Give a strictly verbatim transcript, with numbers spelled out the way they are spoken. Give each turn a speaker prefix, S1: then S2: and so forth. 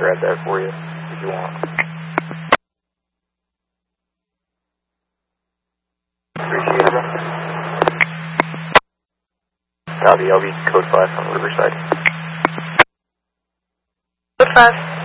S1: grab that for you if you want. Appreciate it. Copy, I'll be code five on Riverside.
S2: Code five.